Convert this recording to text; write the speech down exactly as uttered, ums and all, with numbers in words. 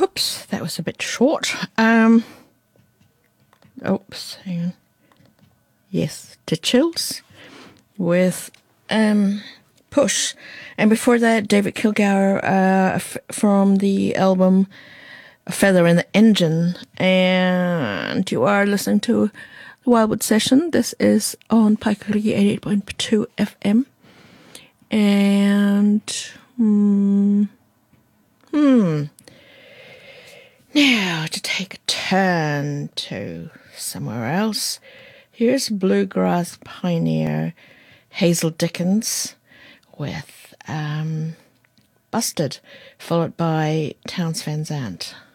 Oops, that was a bit short. Um, oops, hang on. Yes, The Chills with um, Push. And before that, David Kilgour uh, f- from the album A Feather in the Engine. And you are listening to the Wildwood Session. This is on Paikariki eighty-eight point two F M. And, hmm, hmm. Now, to take a turn to somewhere else, here's bluegrass pioneer Hazel Dickens with um, Busted, followed by Townes Van Zandt.